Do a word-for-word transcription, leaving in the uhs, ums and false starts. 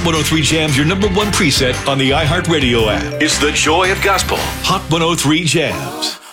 one oh three Jams, your number one preset on the iHeartRadio app. It's the joy of gospel. Hot one oh three Jams.